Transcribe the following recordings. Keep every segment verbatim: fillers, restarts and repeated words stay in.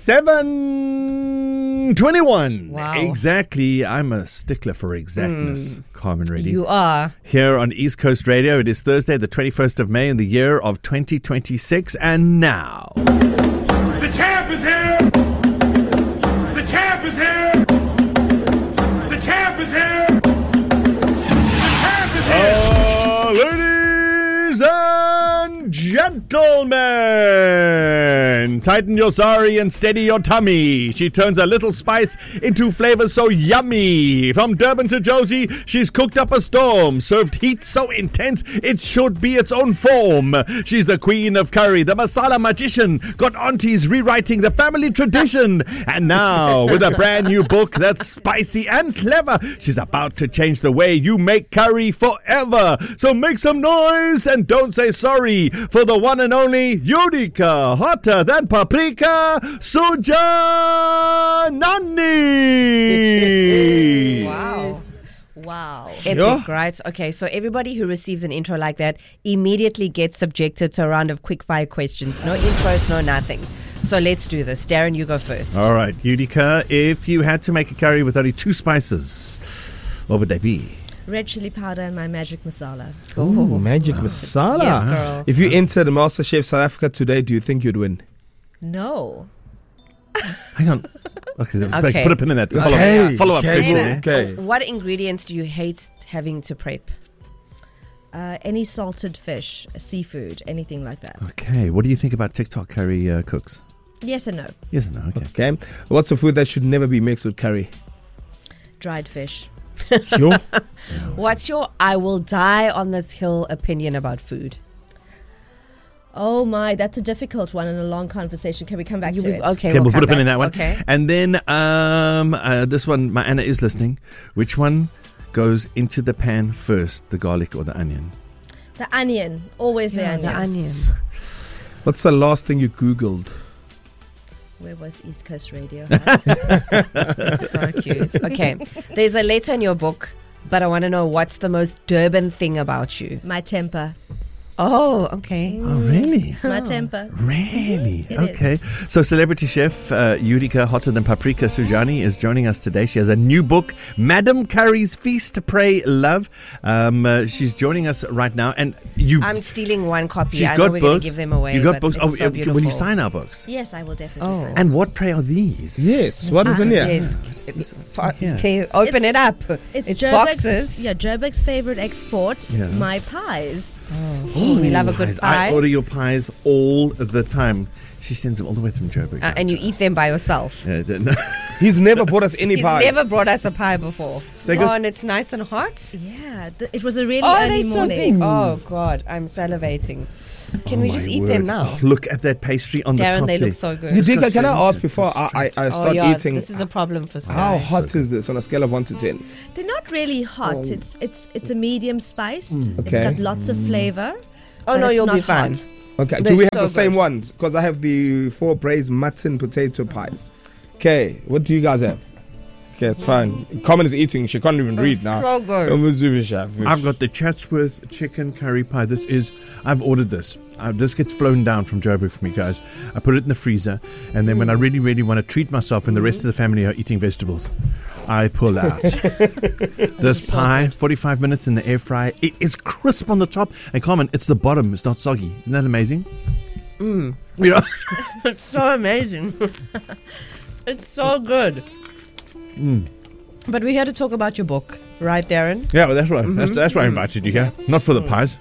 seven twenty-one. Wow. Exactly. I'm a stickler for exactness, mm. Carmen Reddy. You are. Here on East Coast Radio, it is Thursday, the twenty-first of May in the year of twenty twenty-six. And now... The champ is here! The champ is here! The champ is here! The champ is here! Uh, ladies and gentlemen, tighten your sari and steady your tummy. She turns a little spice into flavors so yummy. From Durban to Josie, she's cooked up a storm. Served heat so intense, it should be its own form. She's the queen of curry, the masala magician. Got aunties rewriting the family tradition. And now, with a brand new book that's spicy and clever, she's about to change the way you make curry forever. So make some noise and don't say sorry for the one and only Yudica, hotter than paprika, Sujanani. Wow. Wow. Epic, Yeah. right? Okay, so everybody who receives an intro like that immediately gets subjected to a round of quick fire questions. No intros, no nothing. So let's do this. Darren, you go first. All right, Yudica, if you had to make a curry with only two spices, what would they be? Red chili powder and my magic masala. Ooh, magic masala. Yes, girl. If you entered MasterChef South Africa today, do you think you'd win? No. Hang on. Okay, Okay. put a pin in that. Follow Okay. up. Follow up. Okay. question. Okay. What ingredients do you hate having to prep? Uh, any salted fish, seafood, anything like that. Okay, what do you think about TikTok curry uh, cooks? Yes or no? Yes or no? Okay. Okay. What's a food that should never be mixed with curry? Dried fish. Yo. What's your I will die on this hill opinion about food? Oh my, that's a difficult one and a long conversation. Can we come back You- to it? Okay, Okay, we'll, we'll put a come pin in back. that one. Okay. And then um, uh, this one, my Anna is listening. Which one goes into the pan first, the garlic or the onion? The onion. Always Yeah, the the onion. onion. What's the last thing you Googled? Where was East Coast Radio? So cute. Okay, there's a letter in your book, but I want to know what's the most Durban thing about you. My temper. Oh, okay. Oh, really? It's my temper. Really? It Okay. So, celebrity chef uh, Yudica, hotter than paprika, Sujani is joining us today. She has a new book, Madam Curry's Feast, Pray, Love. Um, uh, she's joining us right now, and you. I'm stealing one copy. she's I know got we're going books. to give them away. You got but books. It's Oh, so uh, beautiful. when you sign our books. Yes, I will definitely Oh. say. And what pray are these? Yes. What is in here? Yes. here? Okay, open It's- it up. It's, It's Joburg's, boxes. Yeah, Joburg's favorite export, Yeah. my pies. Oh, we love a good Pies. pie. I order your pies all the time. She sends them all the way from Joburg. Uh, and you eat them by yourself. Yeah, the- no. He's never bought us any He's pies. never brought us a pie before. They oh, goes- and it's nice and hot. Yeah, th- it was a really Oh, early they're so morning. big. Oh, God, I'm salivating. Can Oh, we my just eat word. them now? Oh, look at that pastry on the Darren, top they there. look so good. Yudica, Just can I go ask straight. before I, I, I Oh, start yeah, eating? this is a problem for Sky. How hot is this on a scale of one to ten? They're not really hot. It's it's it's a medium spiced. It's Okay. got lots of flavor. Oh, but no, it's you'll not be fine. hot. Okay. They're Do we have so the same good. ones? Because I have the four braised mutton potato pies. Okay. What do you guys have? Okay, it's fine. Carmen is eating. She can't even read now. So good. I've got the Chatsworth chicken curry pie. This is, I've ordered this. Uh, this gets flown down from Joburg for me, guys. I put it in the freezer, and then when I really, really want to treat myself and the rest of the family are eating vegetables, I pull out this pie, forty-five minutes in the air fryer. It is crisp on the top. And Carmen, it's the bottom. It's not soggy. Isn't that amazing? Mm. You know? It's so amazing. It's so good. Mm. But we're here to talk about your book, right, Darren? Yeah, well, that's right. That's, that's why I invited you here. Not for the pies.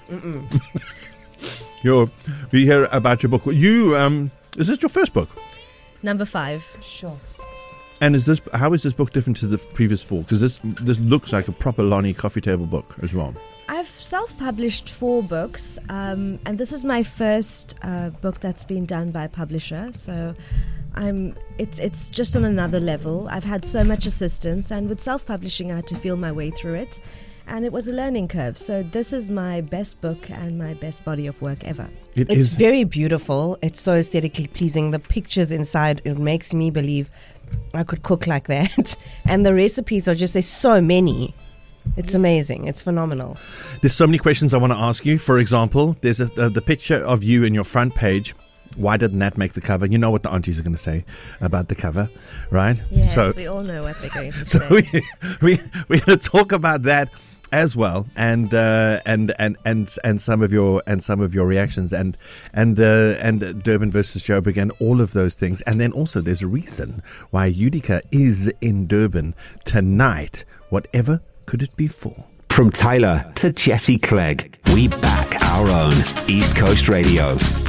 You're, we hear about your book. You, um, is this your first book? Number five. Sure. And is this, how is this book different to the previous four? Because this this looks like a proper Lonnie coffee table book as well. I've self-published four books, um, and this is my first uh, book that's been done by a publisher. So, I'm it's it's just on another level. I've had so much assistance, and with self-publishing, I had to feel my way through it, and it was a learning curve. So, this is my best book and my best body of work ever. It It's is very beautiful. It's so aesthetically pleasing. The pictures inside, it makes me believe I could cook like that. And the recipes are just, there's so many. It's amazing. It's phenomenal. There's so many questions I want to ask you. For example, there's a, uh, the picture of you in your front page. Why didn't that make the cover? You know what the aunties are going to say about the cover, right? Yes, so, we all know what they're going to so say. we, we, we're going to talk about that as well, and uh, and and and and some of your and some of your reactions, and and uh, and Durban versus Joburg, and all of those things, and then also there's a reason why Utica is in Durban tonight. Whatever could it be for? From Tyler to Jesse Clegg, we back our own East Coast Radio.